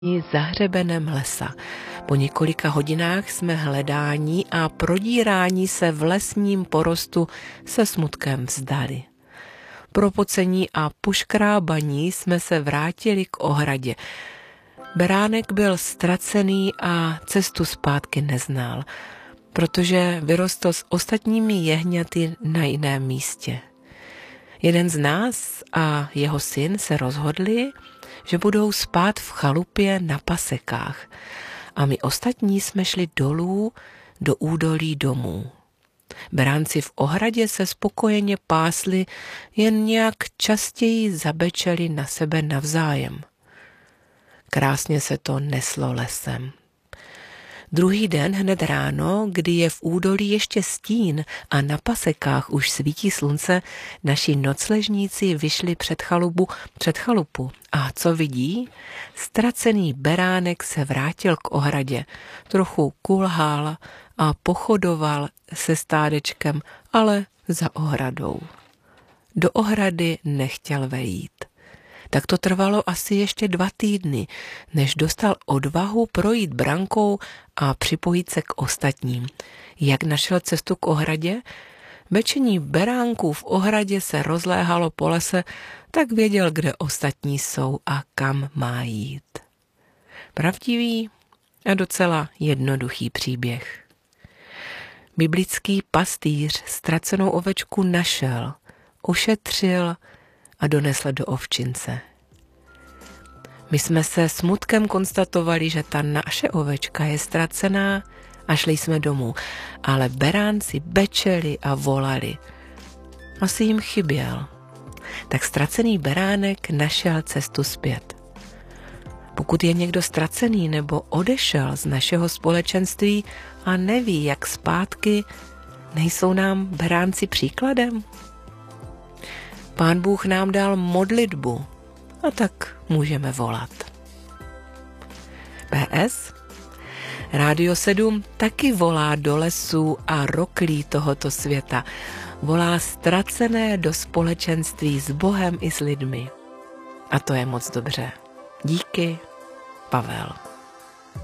za hřebenem lesa. Po několika hodinách jsme hledání a prodírání se v lesním porostu se smutkem vzdali. Propocení a poškrábaní jsme se vrátili k ohradě. Beránek byl ztracený a cestu zpátky neznal, protože vyrostl s ostatními jehňaty na jiném místě. Jeden z nás a jeho syn se rozhodli, že budou spát v chalupě na pasekách a my ostatní jsme šli dolů do údolí domů. Beránci v ohradě se spokojeně pásli, jen nějak častěji zabečeli na sebe navzájem. Krásně se to neslo lesem. Druhý den hned ráno, kdy je v údolí ještě stín a na pasekách už svítí slunce, naši nocležníci vyšli před chalupu. A co vidí? Ztracený beránek se vrátil k ohradě. Trochu kulhal a pochodoval se stádečkem, ale za ohradou. Do ohrady nechtěl vejít. Tak to trvalo asi ještě 2 týdny, než dostal odvahu projít brankou a připojit se k ostatním. Jak našel cestu k ohradě? Bečení beránků v ohradě se rozléhalo po lese, tak věděl, kde ostatní jsou a kam má jít. Pravdivý a docela jednoduchý příběh. Biblický pastýř ztracenou ovečku našel, ošetřil a donesl do ovčince. My jsme se smutkem konstatovali, že ta naše ovečka je ztracená a šli jsme domů, ale beránci bečeli a volali. Asi jim chyběl. Tak ztracený beránek našel cestu zpět. Pokud je někdo ztracený nebo odešel z našeho společenství a neví, jak zpátky, nejsou nám beránci příkladem? Pán Bůh nám dal modlitbu, a tak můžeme volat. PS. Rádio 7 taky volá do lesů a roklí tohoto světa. Volá ztracené do společenství s Bohem i s lidmi. A to je moc dobře. Díky, Pavel.